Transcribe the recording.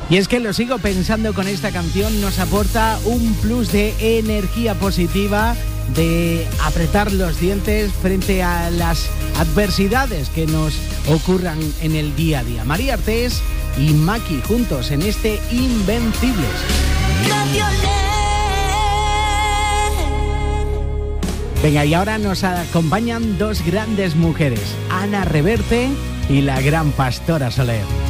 Y es que lo sigo pensando, con esta canción nos aporta un plus de energía positiva, de apretar los dientes frente a las adversidades que nos ocurran en el día a día. María Artés y Maki juntos en este Invencibles. Venga, y ahora nos acompañan dos grandes mujeres, Ana Reverte y la gran Pastora Soler.